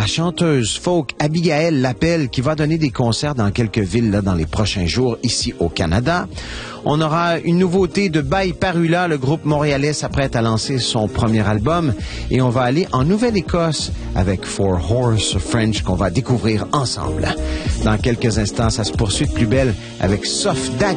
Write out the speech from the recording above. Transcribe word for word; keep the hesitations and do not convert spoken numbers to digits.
chanteuse folk Abigail Lapelle qui va donner des concerts dans quelques villes là, dans les prochains jours ici au Canada. On aura une nouveauté de By Parula. Le groupe montréalais s'apprête à lancer son premier album et on va aller en Nouvelle-Écosse avec Four Horse French qu'on va découvrir ensemble. Dans quelques instants, ça se poursuit de plus belle avec Soft Dag.